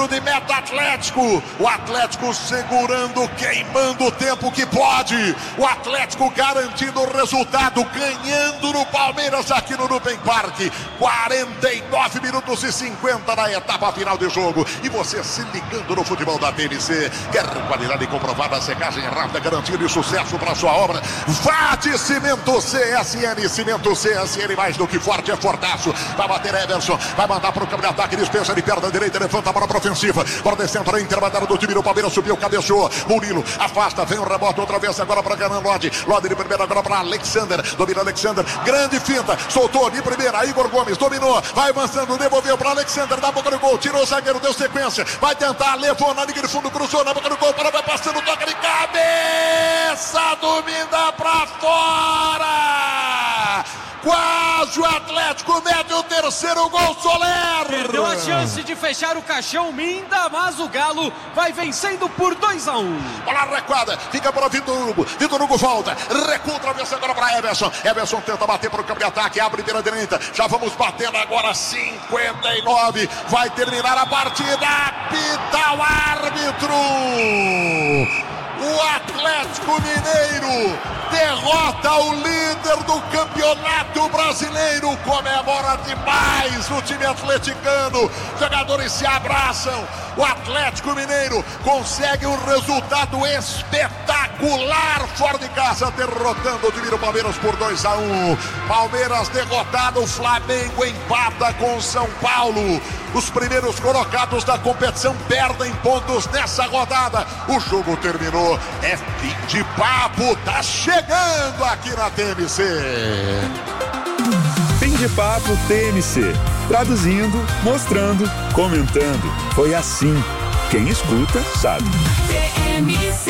tiro de meta Atlético. O Atlético segurando, queimando o tempo que pode. O Atlético garantindo o resultado, ganhando no Palmeiras aqui no Nubank Park. 49 minutos e 50 na etapa final de jogo. E você se ligando no futebol da TMC. Quer qualidade comprovada, secagem rápida, garantia de sucesso para sua obra? Vá de Cimento CSN. Cimento CSN, mais do que forte, é fortaço. Vai bater Everson, vai mandar para o campo de ataque, dispensa de perna direita, levanta a bola para ofensiva. Bola descendo para a intermediária do time do Palmeiras, subiu, cabeceou. Murilo afasta, vem o rebote outra vez agora para Ganan Lodi. Lodi de primeira agora para Alexander. Domina Alexander, grande finta, soltou de primeira. Igor Gomes dominou, vai avançando, devolveu para Alexander, na boca do gol, tirou o zagueiro, deu sequência. Vai tentar, levou na linha de fundo, cruzou na boca do gol, vai passando, toca de cabeça, domina para fora. Quase o Atlético mete o terceiro gol, Soler. Perdeu a chance de fechar o caixão Minda, mas o Galo vai vencendo por 2-1. Bola recuada, fica para Vitor Hugo. Vitor Hugo volta, recua outra vez agora para Everson. Everson tenta bater para o campo de ataque, abre pela direita. Já vamos batendo agora 59. Vai terminar a partida. Apita o árbitro. O Atlético Mineiro derrota o líder do Campeonato Brasileiro. Comemora demais o time atleticano. Jogadores se abraçam. O Atlético Mineiro consegue um resultado espetacular fora de casa, derrotando o time do Palmeiras por 2-1. Palmeiras derrotado, o Flamengo empata com São Paulo. Os primeiros colocados da competição perdem pontos nessa rodada. O jogo terminou. É fim de papo. Tá chegando aqui na TMC. Fim de papo TMC. Traduzindo, mostrando, comentando. Foi assim. Quem escuta sabe. TMC.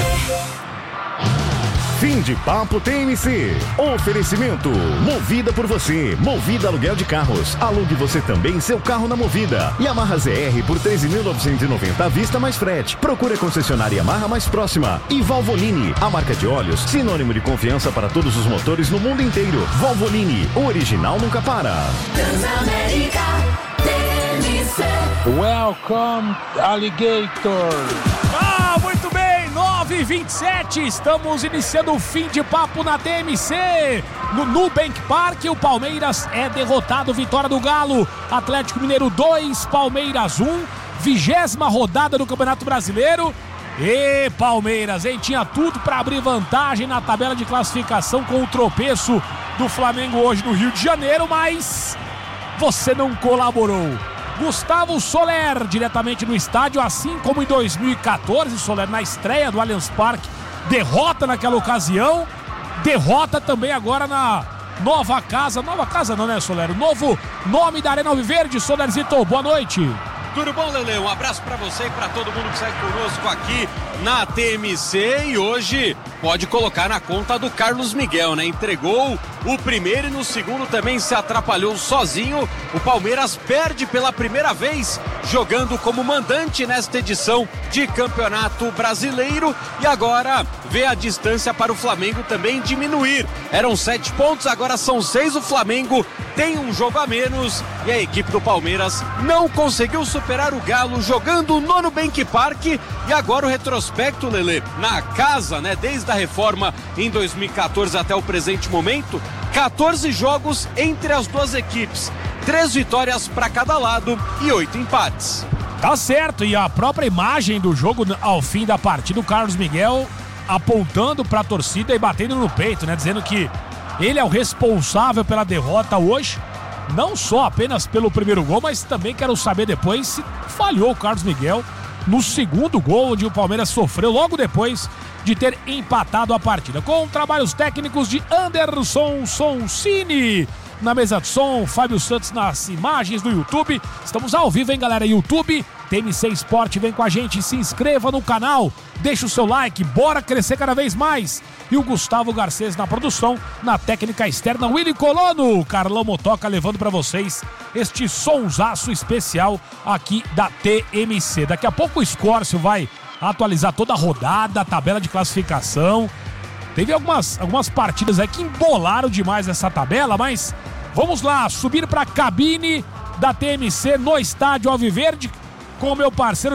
Fim de papo TMC. Oferecimento Movida por você. Movida Aluguel de Carros. Alugue você também seu carro na Movida. Yamaha ZR por 13.990 à vista mais frete. Procure a concessionária Yamaha mais próxima. E Valvoline, a marca de óleos, sinônimo de confiança para todos os motores no mundo inteiro. Valvoline, o original nunca para. Transamérica TMC. Welcome, Alligator. Muito bem. 9h27, estamos iniciando o fim de papo na TMC. No Nubank Park, o Palmeiras é derrotado, vitória do Galo. Atlético Mineiro 2, Palmeiras 1, 20ª rodada do Campeonato Brasileiro. E Palmeiras, hein? Tinha tudo para abrir vantagem na tabela de classificação com o tropeço do Flamengo hoje no Rio de Janeiro, mas você não colaborou. Gustavo Soler, diretamente no estádio, assim como em 2014, Soler na estreia do Allianz Parque, derrota naquela ocasião, derrota também agora na nova casa não, né, Soler? O novo nome da Arena Alviverde. Solerzito, boa noite. Tudo bom, Lele? Um abraço pra você e pra todo mundo que segue conosco aqui na TMC. E hoje pode colocar na conta do Carlos Miguel, né? Entregou o primeiro e no segundo também se atrapalhou sozinho. O Palmeiras perde pela primeira vez jogando como mandante nesta edição de Campeonato Brasileiro. E agora vê a distância para o Flamengo também diminuir. Eram 7 pontos, agora são 6. O Flamengo tem um jogo a menos e a equipe do Palmeiras não conseguiu superar o Galo jogando no Nubank Park. E agora o retrospecto, Lelê, na casa, né, desde a reforma em 2014 até o presente momento, 14 jogos entre as duas equipes, 3 vitórias para cada lado e 8 empates. Tá certo, e a própria imagem do jogo ao fim da partida, o Carlos Miguel apontando para a torcida e batendo no peito, né, dizendo que ele é o responsável pela derrota hoje, não só apenas pelo primeiro gol, mas também quero saber depois se falhou o Carlos Miguel no segundo gol, onde o Palmeiras sofreu logo depois de ter empatado a partida. Com trabalhos técnicos de Anderson Soncini. Na mesa de som, Fábio Santos nas imagens do YouTube. Estamos ao vivo, hein, galera? YouTube, TMC Esporte, vem com a gente, se inscreva no canal, deixa o seu like, bora crescer cada vez mais. E o Gustavo Garcês na produção, na técnica externa, Willy Colono, Carlão Motoca levando para vocês este sonsaço especial aqui da TMC. Daqui a pouco o Scorcio vai atualizar toda a rodada, a tabela de classificação. Teve algumas partidas aí que embolaram demais essa tabela, mas vamos lá, subir para a cabine da TMC no estádio Alviverde com o meu parceiro